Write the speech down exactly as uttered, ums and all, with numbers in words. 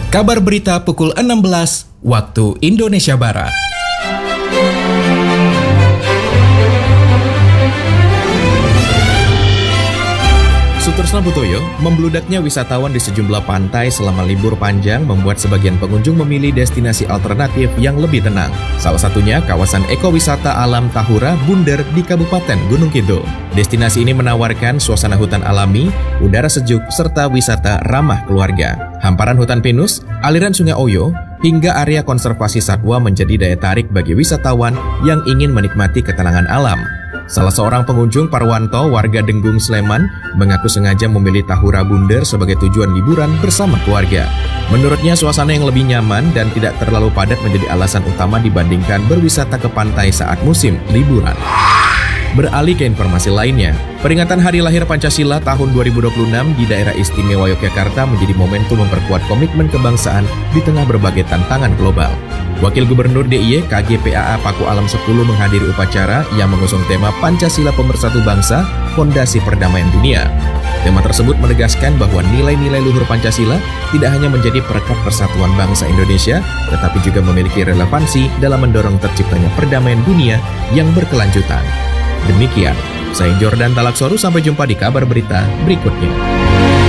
Kabar berita pukul enam belas waktu Indonesia Barat. Sutorsna Butoyo, membludaknya wisatawan di sejumlah pantai selama libur panjang membuat sebagian pengunjung memilih destinasi alternatif yang lebih tenang. Salah satunya kawasan ekowisata alam Tahura Bunder di Kabupaten Gunung Kidul. Destinasi ini menawarkan suasana hutan alami, udara sejuk, serta wisata ramah keluarga. Hamparan hutan pinus, aliran sungai Oyo, hingga area konservasi satwa menjadi daya tarik bagi wisatawan yang ingin menikmati ketenangan alam. Salah seorang pengunjung Parwanto, warga Denggung, Sleman, mengaku sengaja memilih Tahura Bunder sebagai tujuan liburan bersama keluarga. Menurutnya, suasana yang lebih nyaman dan tidak terlalu padat menjadi alasan utama dibandingkan berwisata ke pantai saat musim liburan. Beralih ke informasi lainnya, peringatan Hari Lahir Pancasila tahun dua ribu dua puluh enam di daerah istimewa Yogyakarta menjadi momentum memperkuat komitmen kebangsaan di tengah berbagai tantangan global. Wakil Gubernur D I Y K G P A A Paku Alam sepuluh menghadiri upacara yang mengusung tema Pancasila Pemersatu Bangsa, Fondasi Perdamaian Dunia. Tema tersebut menegaskan bahwa nilai-nilai luhur Pancasila tidak hanya menjadi perekat persatuan bangsa Indonesia, tetapi juga memiliki relevansi dalam mendorong terciptanya perdamaian dunia yang berkelanjutan. Demikian, saya Jordan Talaksoru, sampai jumpa di kabar berita berikutnya.